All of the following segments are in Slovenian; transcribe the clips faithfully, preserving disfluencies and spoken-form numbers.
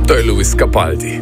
To je Luis Capaldi.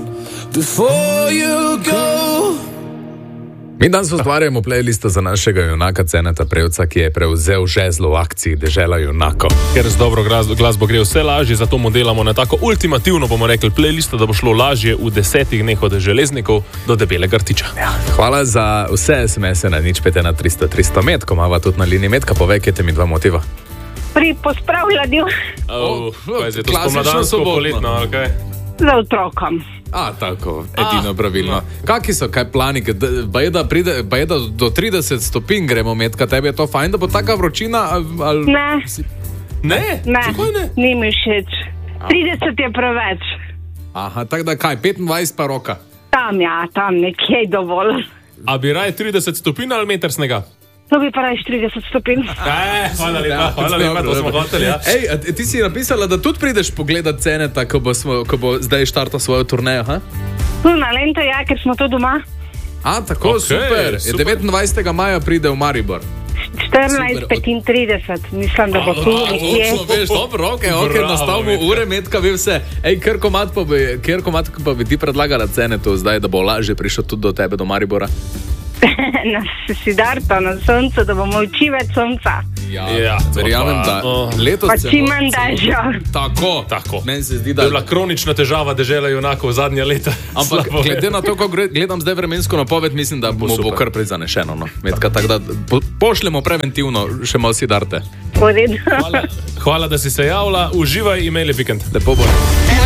Mi danes ustvarjamo playlisto za našega junaka Ceneta Prevca, ki je prevzel žezlo v akciji Dežela junakov. Ker z dobro glasbo gre vse lažje, zato mu delamo na tako ultimativno, bomo rekli, playlisto, da bo šlo lažje v desetih dneh od železnikov do debelega rtiča. Ja, hvala za vse es em es-e na nič pet ena tristo tristo. Metko imava tudi na liniji. Metka, povej, kje te mi dva motiva? Pri pospravljanju Oh, kaj je to, klasično spomladansko, sobotno. poletno, ali kaj? za otrokom. A, tako, edino A, pravilno. no. Kakšni so, kaj plani? Baje, da pride, baje, da do trideset stopinj gremo, Metka, tebi je to fajn, da bo taka vročina? Ali... Ne, Ne? ne, Zakaj ne? ni mi všeč. trideset je preveč. Aha, tako da kaj, petindvajset pa roka? Tam, ja, tam nekje je dovolj. A bi raje trideset stopinj ali meter snega? To bi pa raje štirideset stopinj. E, hvala lepa, hvala lepa, to smo hoteli, ja. Ej, a ti si napisala, da tudi prideš pogledat Ceneta, ko bo, smo, ko bo zdaj štartal svojo turnejo, ha? Tu na Lento, ja, ker smo tu doma. A, tako, Okej, super. super. devetindvajsetega maja pride v Maribor. štirinajst petintrideset, mislim, da bo tu nekje. Točno, veš, dobro, ok, ok, Bravo, nastavimo Metka. ure, Metka ve vse. Ej, kjer komat pa bi, kjer komat pa bi ti predlagala Cenetu zdaj, da bo lažje prišel tudi do tebe, do Maribora? Na Sidarto, na soncu, da bomo oči več sonca. Ja, Ja, to verjamem, pa, da oh. letos Pa celo- čim manj dežja. Tako, Tako. Meni se zdi, To da... je bila kronična težava Dežela junakov zadnja leta. Ampak Slabo glede je. na to, ko gre- gledam zdaj vremensko napoved, mislim, da bo, bo super. kar prizanešeno. No. Metka, tako da po, pošljemo preventivno, še malo si darte. V redu. Hvala, hvala, da si se javila. Uživaj, imej lep vikend. Lepo bo.